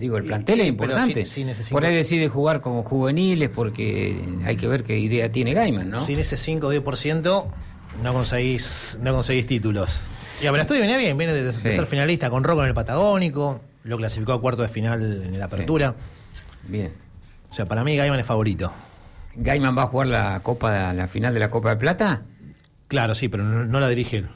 Digo, el plantel es importante. Por ahí decide jugar como juveniles porque hay que ver qué idea tiene Gaiman, ¿no? Sin ese 5 o 10% no conseguís títulos. Y Abrastoy venía bien, viene de ser finalista con Rocco en el Patagónico, lo clasificó a cuarto de final en la Apertura. Sí. Bien. O sea, para mí Gaiman es favorito. ¿Gaiman va a jugar la final de la Copa de Plata? Claro, sí, pero no la dirige él.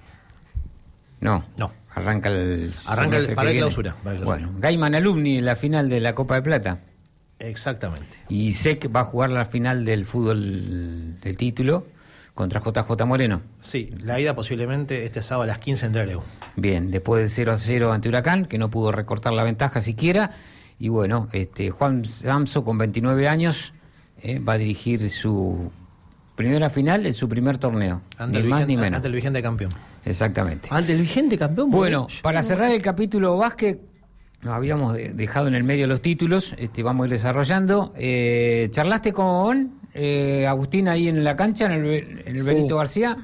No. Arranca para la clausura. Bueno, Gaiman alumni en la final de la Copa de Plata. Exactamente. Y sé que va a jugar la final del fútbol del título contra JJ Moreno. Sí, la ida posiblemente este sábado a las 15 en Trelew. Bien, después de 0-0 ante Huracán, que no pudo recortar la ventaja siquiera. Y bueno, Juan Samso, con 29 años, va a dirigir su primera final en su primer torneo. Ante el vigente campeón. Exactamente. Ante el vigente campeón. Bueno, para cerrar el capítulo básquet, nos habíamos dejado en el medio los títulos, vamos a ir desarrollando. ¿Charlaste con Agustín ahí en la cancha, en el Benito García?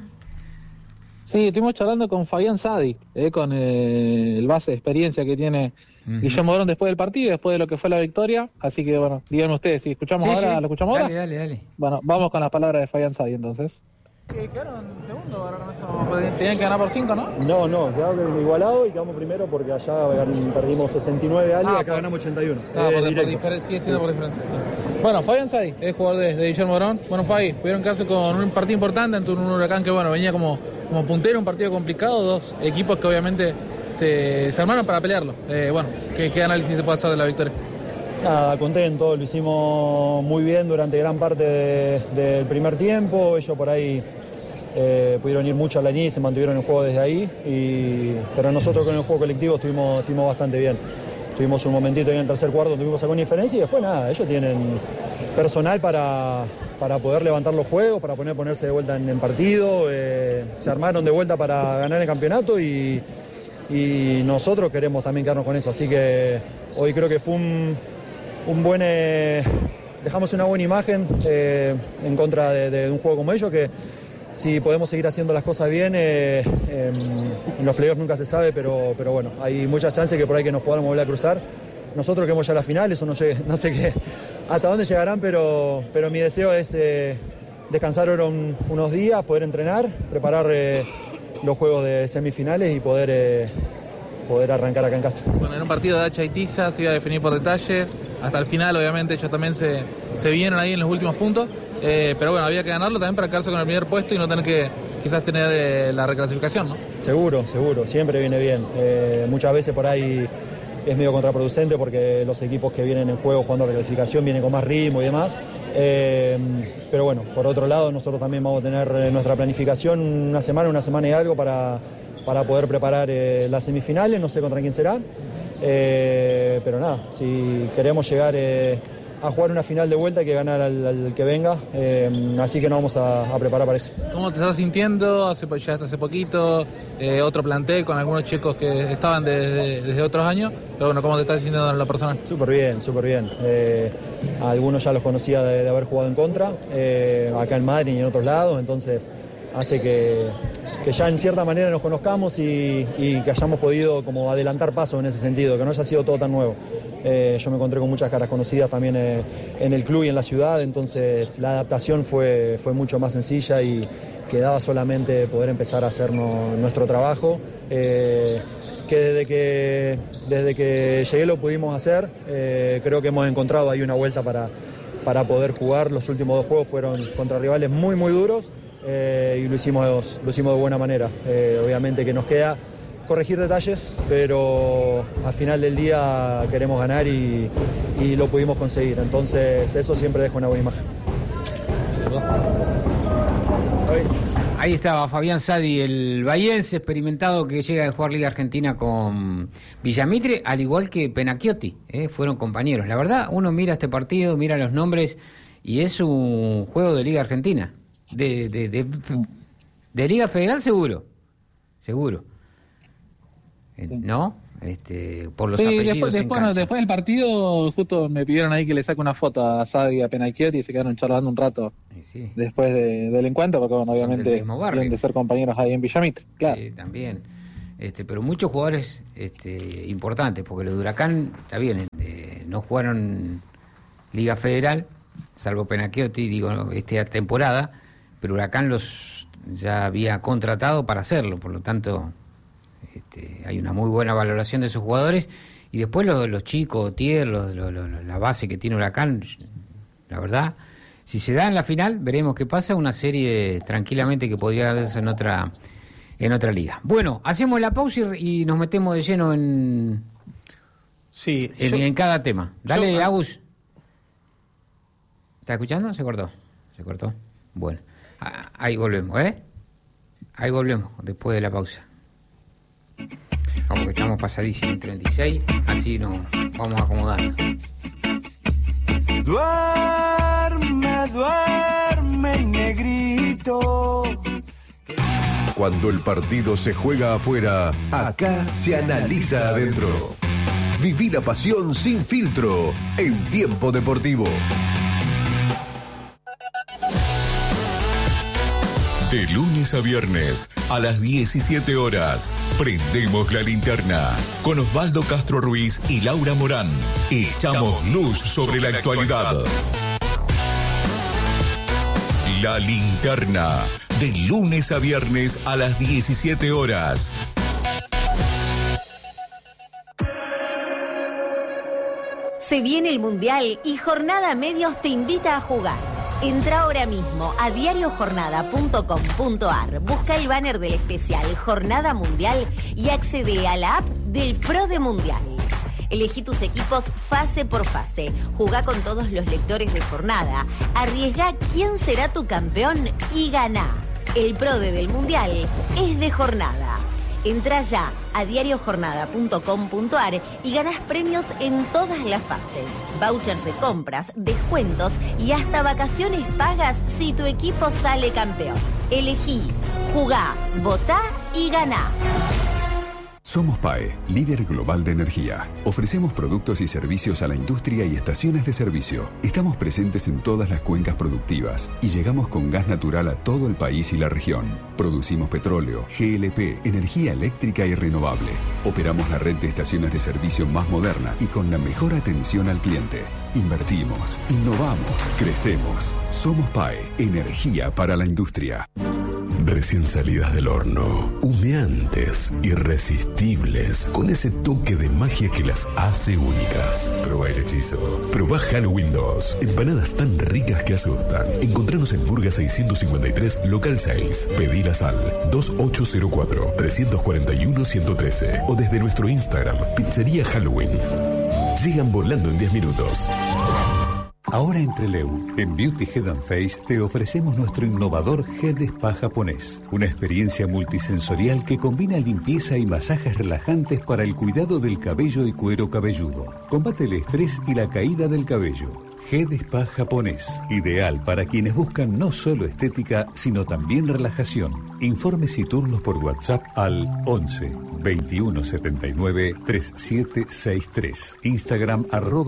Sí, estuvimos charlando con Fabián Sadi, con el base de experiencia que tiene Guillermo Morón después del partido y después de lo que fue la victoria. Así que, bueno, díganme ustedes, si escuchamos ahora, ¿lo escuchamos ahora? Dale. Bueno, vamos con las palabras de Fabián Sadi, entonces. Quedaron segundo, ahora tenían que ganar por 5, ¿no? No, quedamos igualado y quedamos primero porque allá perdimos 69 Ali y acá ganamos 81. Sigue siendo por diferencia. Bueno, Fabián Sadi, es jugador de Guillermo Morón. Bueno, Fabi, pudieron quedarse con un partido importante ante un Huracán que, bueno, venía como puntero, un partido complicado, dos equipos que obviamente se armaron para pelearlo. ¿Qué análisis se puede hacer de la victoria? Nada, contento, lo hicimos muy bien durante gran parte del primer tiempo. Ellos por ahí pudieron ir mucho a la línea y se mantuvieron en el juego desde ahí, pero nosotros con el juego colectivo estuvimos bastante bien. Tuvimos un momentito ahí en el tercer cuarto, tuvimos alguna diferencia y después nada, ellos tienen personal para poder levantar los juegos, para ponerse de vuelta en partido, se armaron de vuelta para ganar el campeonato y nosotros queremos también quedarnos con eso, así que hoy creo que fue un buen... dejamos una buena imagen en contra de un juego como ellos, que si podemos seguir haciendo las cosas bien, en los playoffs nunca se sabe, pero bueno, hay muchas chances que por ahí que nos podamos volver a cruzar. Nosotros queremos ya a la final, eso no sé hasta dónde llegarán, pero mi deseo es descansar ahora unos días, poder entrenar, preparar los juegos de semifinales y poder arrancar acá en casa. Bueno, en un partido de Hacha y Tiza se iba a definir por detalles, hasta el final obviamente ellos también se vinieron ahí en los últimos puntos, pero bueno, había que ganarlo también para quedarse con el primer puesto y no tener que quizás tener la reclasificación, ¿no? Seguro, siempre viene bien. Muchas veces por ahí es medio contraproducente porque los equipos que vienen en juego jugando reclasificación vienen con más ritmo y demás. Pero bueno, por otro lado nosotros también vamos a tener nuestra planificación una semana y algo para poder preparar las semifinales, no sé contra quién será, pero nada, si queremos llegar a jugar una final de vuelta hay que ganar al que venga, así que nos vamos a preparar para eso. ¿Cómo te estás sintiendo? Ya hasta hace poquito, otro plantel con algunos chicos que estaban desde otros años, pero bueno, ¿cómo te estás sintiendo en lo personal? Súper bien. Algunos ya los conocía de haber jugado en contra, acá en Madrid y en otros lados, entonces hace que ya en cierta manera nos conozcamos y que hayamos podido como adelantar pasos en ese sentido, que no haya sido todo tan nuevo. Yo me encontré con muchas caras conocidas también en el club y en la ciudad, entonces la adaptación fue mucho más sencilla y quedaba solamente poder empezar a hacer nuestro trabajo, que desde que llegué lo pudimos hacer. Creo que hemos encontrado ahí una vuelta para poder jugar. Los últimos dos juegos fueron contra rivales muy duros. Y lo hicimos de buena manera. Obviamente que nos queda corregir detalles, pero al final del día queremos ganar y lo pudimos conseguir. Entonces eso siempre deja una buena imagen. Ahí estaba Fabián Sadi, el bahiense experimentado que llega a jugar Liga Argentina con Villamitre, al igual que Penacchiotti, fueron compañeros. La verdad, uno mira este partido, mira los nombres y es un juego de Liga Argentina. De Liga Federal seguro, ¿no? Por los apellidos. Después del partido justo me pidieron ahí que le saque una foto a Sadi y a Penacchiotti y se quedaron charlando un rato después del encuentro, porque bueno, obviamente vienen de ser compañeros ahí en Villamitre, claro. También. pero muchos jugadores importantes, porque los de Huracán, está bien, no jugaron Liga Federal, salvo Penacchiotti, esta temporada, pero Huracán los ya había contratado para hacerlo, por lo tanto hay una muy buena valoración de esos jugadores. Y después los chicos, Tier, la base que tiene Huracán, la verdad, si se da en la final, veremos qué pasa. Una serie tranquilamente que podría darse en otra liga. Bueno, hacemos la pausa y nos metemos de lleno en cada tema. Dale, Agus. ¿Estás escuchando? Se cortó. Bueno, ahí volvemos, Ahí volvemos, después de la pausa. Como que estamos pasadísimos en 36, así nos vamos acomodando. Duerme, negrito. Cuando el partido se juega afuera, acá se analiza adentro. Viví la pasión sin filtro en Tiempo Deportivo. De lunes a viernes, a las 17 horas, prendemos la linterna con Osvaldo Castro Ruiz y Laura Morán. Echamos luz sobre la actualidad. La linterna, de lunes a viernes a las 17 horas. Se viene el Mundial y Jornada Medios te invita a jugar. Entra ahora mismo a diariojornada.com.ar, busca el banner del especial Jornada Mundial y accede a la app del Pro de Mundial. Elegí tus equipos fase por fase, jugá con todos los lectores de Jornada, arriesgá quién será tu campeón y ganá. El Pro del Mundial es de Jornada. Entra ya a diariojornada.com.ar y ganás premios en todas las fases. Vouchers de compras, descuentos y hasta vacaciones pagas si tu equipo sale campeón. Elegí, jugá, votá y ganá. Somos PAE, líder global de energía. Ofrecemos productos y servicios a la industria y estaciones de servicio. Estamos presentes en todas las cuencas productivas y llegamos con gas natural a todo el país y la región. Producimos petróleo, GLP, energía eléctrica y renovable. Operamos la red de estaciones de servicio más moderna y con la mejor atención al cliente. Invertimos, innovamos, crecemos. Somos PAE, energía para la industria. Recién salidas del horno, humeantes, irresistibles, con ese toque de magia que las hace únicas. Probá el hechizo. Probá Halloween 2. Empanadas tan ricas que asustan. Encontranos en Burga 653, local 6. Pedilas al 2804-341-113 o desde nuestro Instagram, Pizzería Halloween. Llegan volando en 10 minutos. Ahora en Trelew, en Beauty Head and Face, te ofrecemos nuestro innovador Head Spa japonés. Una experiencia multisensorial que combina limpieza y masajes relajantes para el cuidado del cabello y cuero cabelludo. Combate el estrés y la caída del cabello. Head Spa japonés, ideal para quienes buscan no solo estética, sino también relajación. Informes y turnos por WhatsApp al 11 21 79 3763. Instagram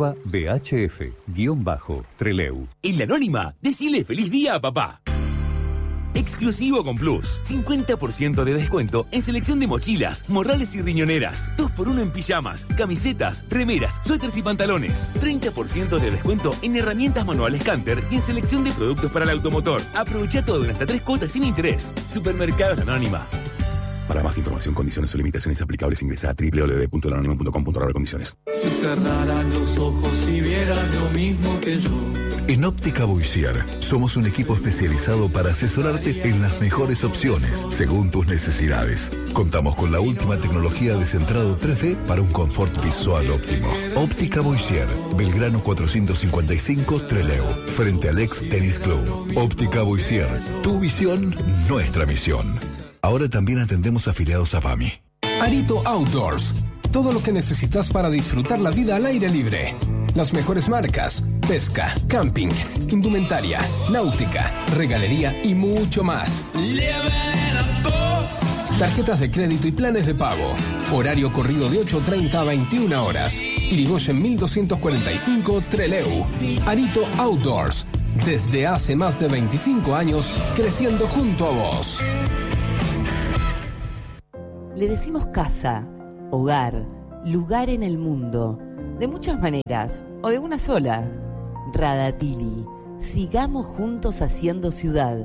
@BHF_Trelew. En La Anónima, decile feliz día a papá. Exclusivo con Plus. 50% de descuento en selección de mochilas, morrales y riñoneras. 2x1 en pijamas, camisetas, remeras, suéteres y pantalones. 30% de descuento en herramientas manuales Canter y en selección de productos para el automotor. Aprovecha todo en hasta 3 cuotas sin interés. Supermercados La Anónima. Para más información, condiciones o limitaciones aplicables, ingresa a www.lanonima.com.ar/condiciones. Si cerraran los ojos y vieran lo mismo que yo. En Óptica Boissier somos un equipo especializado para asesorarte en las mejores opciones según tus necesidades. Contamos con la última tecnología de centrado 3D para un confort visual óptimo. Óptica Boissier, Belgrano 455, Trelew, frente al ex Tennis Club. Óptica Boissier, tu visión, nuestra misión. Ahora también atendemos afiliados a PAMI. Arito Outdoors. Todo lo que necesitas para disfrutar la vida al aire libre. Las mejores marcas, pesca, camping, indumentaria, náutica, regalería y mucho más. Tarjetas de crédito y planes de pago. Horario corrido de 8:30 a 21 horas. Irigoyen 1245, Trelew. Arito Outdoors. Desde hace más de 25 años, creciendo junto a vos. Le decimos casa, hogar, lugar en el mundo, de muchas maneras o de una sola. Radatili, sigamos juntos haciendo ciudad.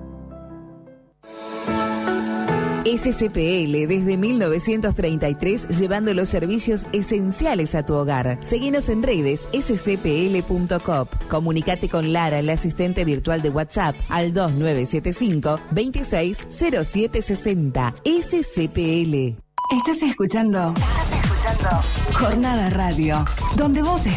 SCPL desde 1933 llevando los servicios esenciales a tu hogar. Seguinos en redes scpl.coop. Comunicate con Lara, la asistente virtual de WhatsApp, al 2975 260760. SCPL. Estás escuchando Jornada Radio, donde vos